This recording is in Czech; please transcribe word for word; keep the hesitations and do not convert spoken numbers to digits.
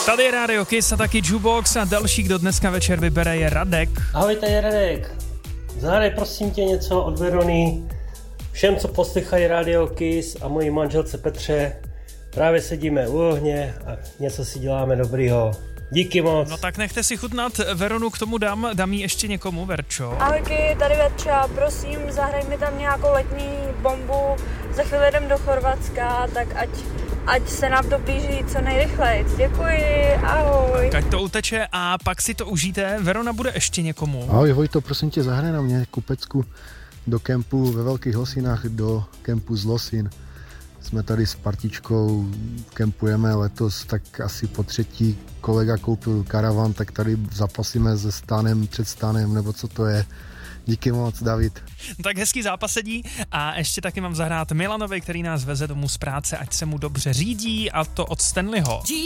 Tady je Radio Kiss a taky Jukebox a další, kdo dneska večer vybere, je Radek. Ahoj, tady je Radek. Zahraj prosím tě něco od Verony. Všem, co poslychají Radio Kiss a mojí manželce Petře, právě sedíme u ohně a něco si děláme dobrýho. Díky moc. No tak nechte si chutnat Veronu, k tomu dám, dám jí ještě někomu, Verčo. Ahojky, tady Verča, prosím, zahraj mi tam nějakou letní bombu, za chvíli jdem do Chorvatska, tak ať, ať se nám to blíží co nejrychleji. Děkuji, ahoj. Tak ať to uteče a pak si to užijte. Verona bude ještě někomu. Ahoj Vojto, prosím tě, zahraj na mě kupecku do kempu ve Velkých Losinách, do kempu z Losin. Jsme tady s partičkou, kempujeme letos, tak asi po třetí. Kolega koupil karavan, tak tady zapasíme se stánem, před stánem, nebo co to je. Díky moc, David. Tak hezký zápasení a ještě taky mám zahrát Milanovi, který nás veze domů z práce, ať se mu dobře řídí, a to od Stanleyho.